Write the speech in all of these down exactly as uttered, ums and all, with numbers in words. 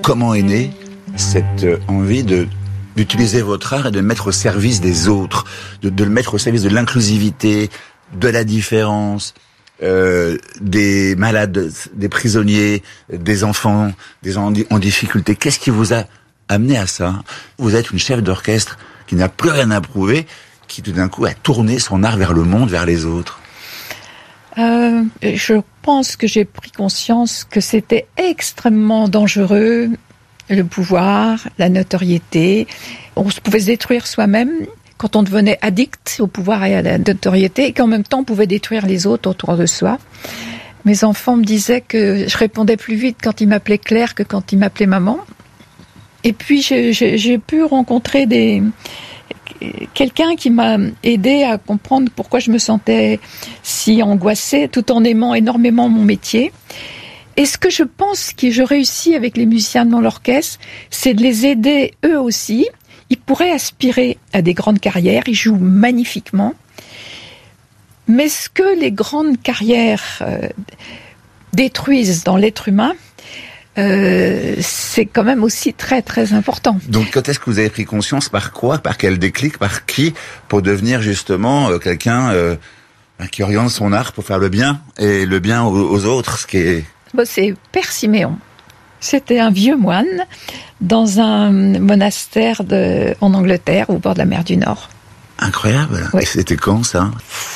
comment est née cette envie de d'utiliser votre art et de le mettre au service des autres, de, de le mettre au service de l'inclusivité, de la différence, euh, des malades, des prisonniers, des enfants, des gens en difficulté. Qu'est-ce qui vous a amené à ça? Vous êtes une chef d'orchestre qui n'a plus rien à prouver, qui tout d'un coup a tourné son art vers le monde, vers les autres. Euh, je pense que j'ai pris conscience que c'était extrêmement dangereux, le pouvoir, la notoriété. On pouvait se détruire soi-même quand on devenait addict au pouvoir et à la notoriété, et qu'en même temps on pouvait détruire les autres autour de soi. Mes enfants me disaient que je répondais plus vite quand ils m'appelaient Claire que quand ils m'appelaient maman. Et puis j'ai, j'ai, j'ai pu rencontrer des... quelqu'un qui m'a aidé à comprendre pourquoi je me sentais si angoissée, tout en aimant énormément mon métier. Et ce que je pense que je réussis avec les musiciens de mon orchestre, c'est de les aider eux aussi. Ils pourraient aspirer à des grandes carrières, ils jouent magnifiquement. Mais ce que les grandes carrières euh, détruisent dans l'être humain, Euh, c'est quand même aussi très très important. Donc quand est-ce que vous avez pris conscience, par quoi, par quel déclic, par qui, pour devenir justement euh, quelqu'un euh, qui oriente son art pour faire le bien et le bien aux, aux autres, ce qui est... Bon, c'est Père Siméon. C'était un vieux moine dans un monastère de, en Angleterre, au bord de la mer du Nord. Incroyable. Oui. Et c'était quand ça?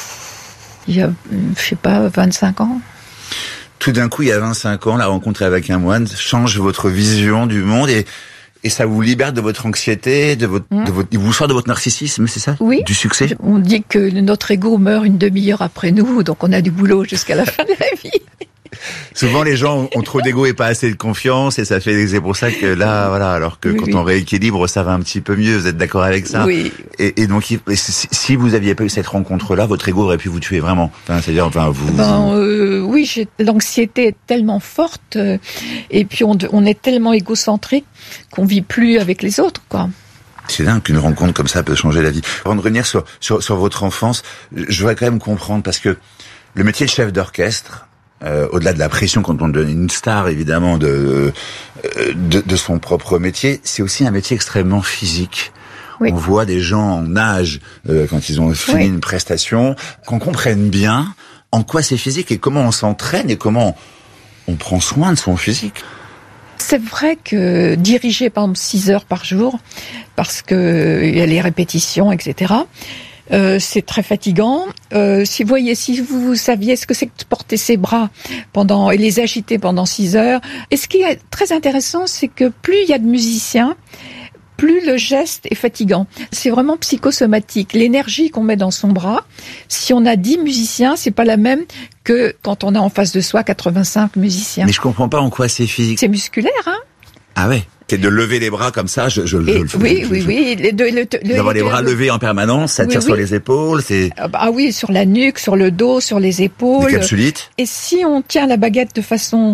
Il y a, je sais pas, vingt-cinq ans. Tout d'un coup, il y a vingt-cinq ans, la rencontre avec un moine change votre vision du monde et, et ça vous libère de votre anxiété, de votre, mmh. de votre, il vous sort de votre narcissisme, c'est ça? Oui. Du succès? On dit que notre ego meurt une demi-heure après nous, donc on a du boulot jusqu'à la fin de la vie. Souvent, les gens ont trop d'ego et pas assez de confiance, et ça fait, c'est pour ça que là, voilà, alors que oui, quand oui. on rééquilibre, ça va un petit peu mieux. Vous êtes d'accord avec ça? Oui. Et, et donc, si vous aviez pas eu cette rencontre-là, votre ego aurait pu vous tuer vraiment. Enfin, c'est-à-dire, enfin, vous. Ben, euh, oui, j'ai, l'anxiété est tellement forte, euh, et puis on, on est tellement égocentrique qu'on vit plus avec les autres, quoi. C'est dingue qu'une rencontre comme ça peut changer la vie. Avant de revenir sur, sur, sur votre enfance, je voudrais quand même comprendre, parce que le métier de chef d'orchestre, Euh, au-delà de la pression quand on devient une star, évidemment, de, de, de son propre métier, c'est aussi un métier extrêmement physique. Oui. On voit des gens en âge, euh, quand ils ont fini oui. une prestation, qu'on comprenne bien en quoi c'est physique et comment on s'entraîne et comment on prend soin de son physique. C'est vrai que diriger, par exemple, six heures par jour, parce que il y a les répétitions, et cetera, Euh, c'est très fatigant. Euh, si vous voyez, si vous, vous saviez ce que c'est que de porter ses bras pendant et les agiter pendant six heures. Et ce qui est très intéressant, c'est que plus il y a de musiciens, plus le geste est fatigant. C'est vraiment psychosomatique. L'énergie qu'on met dans son bras, si on a dix musiciens, c'est pas la même que quand on a en face de soi quatre-vingt-cinq musiciens. Mais je comprends pas en quoi c'est physique. C'est musculaire, hein? Ah ouais. C'est de lever les bras comme ça, je, je, et, je le fais. Oui, je, oui, je, oui. Les deux, le, le, d'avoir les bras le, levés en permanence, ça tire oui, sur oui. les épaules, c'est... Ah oui, sur la nuque, sur le dos, sur les épaules. Des capsulites. Et si on tient la baguette de façon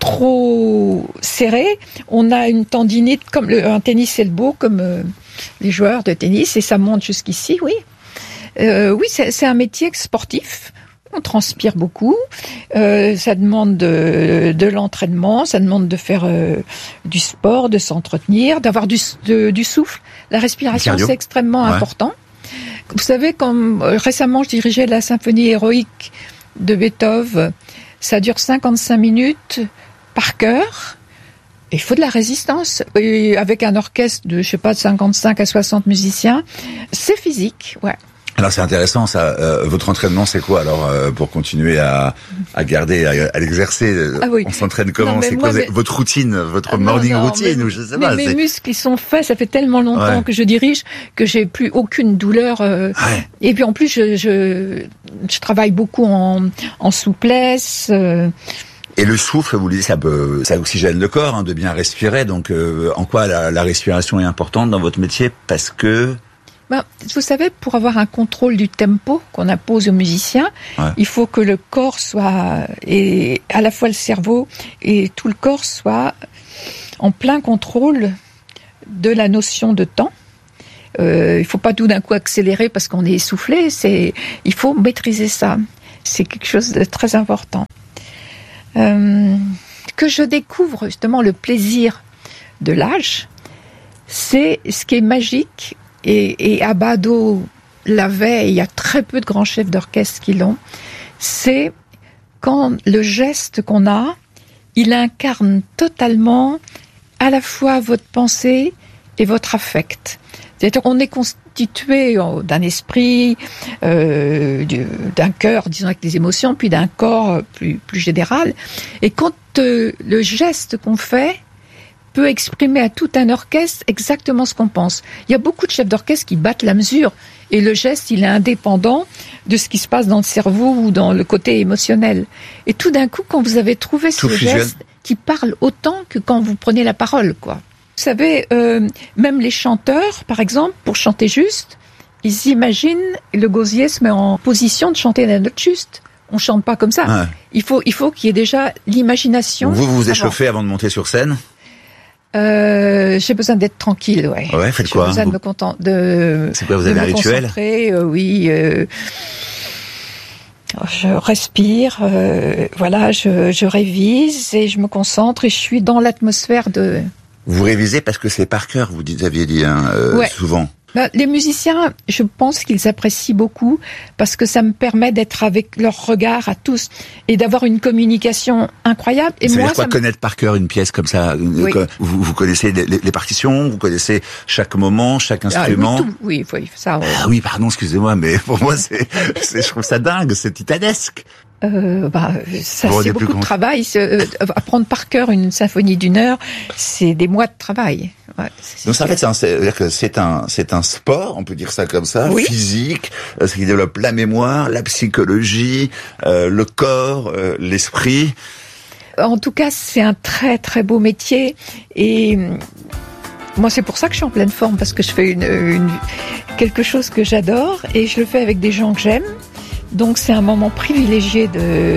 trop serrée, on a une tendinite, comme le, un tennis elbow, comme euh, les joueurs de tennis, et ça monte jusqu'ici, oui. Euh, oui, c'est, c'est un métier sportif. On transpire beaucoup, euh, ça demande de, de l'entraînement, ça demande de faire euh, du sport, de s'entretenir, d'avoir du, de, du souffle. La respiration, c'est extrêmement ouais. important. Vous savez, comme euh, récemment je dirigeais la symphonie héroïque de Beethoven, ça dure cinquante-cinq minutes par chœur. Il faut de la résistance. Et avec un orchestre de, je sais pas, de cinquante-cinq à soixante musiciens, c'est physique, ouais. Alors c'est intéressant ça. Euh, votre entraînement c'est quoi alors euh, pour continuer à à garder à, à l'exercer ah oui. On s'entraîne comment? Non, c'est moi, quoi mais... votre routine, votre ah, morning non, non, routine mais, ou je sais mais pas. Mes c'est... muscles ils sont faits. Ça fait tellement longtemps ouais. que je dirige que j'ai plus aucune douleur. Euh, ouais. Et puis en plus je je, je travaille beaucoup en en souplesse. Euh, Et le souffle, vous le dites, ça peut, ça oxygène le corps, hein, de bien respirer. Donc, euh, en quoi la, la respiration est importante dans votre métier? Parce que Ben, vous savez, pour avoir un contrôle du tempo qu'on impose aux musiciens, ouais. il faut que le corps soit, et à la fois le cerveau et tout le corps soit en plein contrôle de la notion de temps. Euh, il faut pas tout d'un coup accélérer parce qu'on est essoufflé. C'est, il faut maîtriser ça. C'est quelque chose de très important. Euh, que je découvre justement le plaisir de l'âge, c'est ce qui est magique, et, et Abbado l'avait, et il y a très peu de grands chefs d'orchestre qui l'ont, c'est quand le geste qu'on a, il incarne totalement à la fois votre pensée et votre affect. C'est-à-dire qu'on est constitué d'un esprit, euh, d'un cœur, disons avec des émotions, puis d'un corps plus, plus général. Et quand euh, le geste qu'on fait peut exprimer à tout un orchestre exactement ce qu'on pense. Il y a beaucoup de chefs d'orchestre qui battent la mesure, et le geste, il est indépendant de ce qui se passe dans le cerveau ou dans le côté émotionnel. Et tout d'un coup, quand vous avez trouvé ce geste qui parle autant que quand vous prenez la parole, quoi. Vous savez, euh, même les chanteurs, par exemple, pour chanter juste, ils imaginent le gosier se met en position de chanter la note juste. On chante pas comme ça. Ouais. Il faut, il faut qu'il y ait déjà l'imagination. Vous vous, vous échauffez avant de monter sur scène? Euh, j'ai besoin d'être tranquille, ouais. Ouais, faites quoi? J'ai besoin de me contenter, de. C'est quoi, vous avez un rituel? Euh, oui, euh, je respire, euh, voilà, je, je révise et je me concentre et je suis dans l'atmosphère de. Vous révisez parce que c'est par cœur, vous aviez dit, hein, euh, ouais. souvent. Ben, les musiciens, je pense qu'ils apprécient beaucoup parce que ça me permet d'être avec leur regard à tous et d'avoir une communication incroyable. Et ça moi, veut dire quoi, ça connaître par cœur une pièce comme ça? Oui. Vous, vous connaissez les, les partitions, vous connaissez chaque moment, chaque instrument? Ah, oui, tout. oui, ça. Ouais. Ah oui, pardon, excusez-moi, mais pour moi, c'est, c'est, je trouve ça dingue, c'est titanesque. Euh, bah, ça bon, c'est beaucoup de travail. Euh, apprendre par cœur une symphonie d'une heure, c'est des mois de travail. Ouais, c'est Donc, en fait, c'est un, c'est, c'est un, c'est un sport, on peut dire ça comme ça, oui. physique, euh, qui développe la mémoire, la psychologie, euh, le corps, euh, l'esprit. En tout cas, c'est un très très beau métier et moi, c'est pour ça que je suis en pleine forme, parce que je fais une, une quelque chose que j'adore et je le fais avec des gens que j'aime. Donc c'est un moment privilégié de